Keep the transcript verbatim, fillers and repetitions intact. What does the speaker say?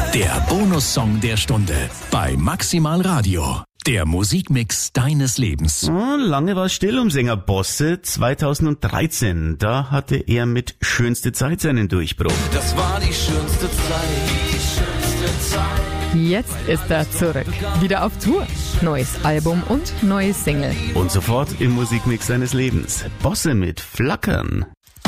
Der Bonussong der Stunde bei Maximal Radio. Der Musikmix deines Lebens. Oh, lange war es still um Sänger Bosse. zweitausenddreizehn, da hatte er mit Schönste Zeit seinen Durchbruch. Das war die schönste Zeit, die schönste Zeit. Jetzt ist er zurück. Wieder auf Tour. Neues Album und neues Single. Und sofort im Musikmix seines Lebens. Bosse mit Flackern.